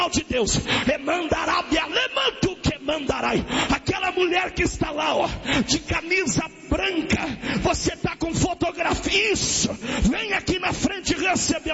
de Deus, aquela mulher que está lá, ó, de camisa branca, você está com fotografia, isso, vem aqui na frente receber